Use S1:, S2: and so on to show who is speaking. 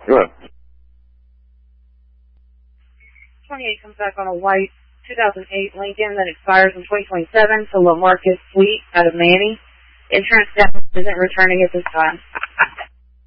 S1: Go ahead.
S2: 28 comes back on a white 2008 Lincoln that expires in 2027 to LaMarcus Sweet out of Manny. Insurance status isn't returning at this time.